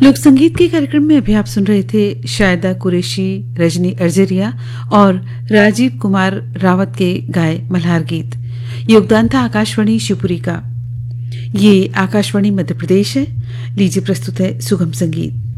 लोक संगीत के कार्यक्रम में अभी आप सुन रहे थे शायदा कुरैशी, रजनी अर्जरिया और राजीव कुमार रावत के गाए मल्हार गीत। योगदान था आकाशवाणी शिवपुरी का। ये आकाशवाणी मध्य प्रदेश है। लीजिए प्रस्तुत है सुगम संगीत।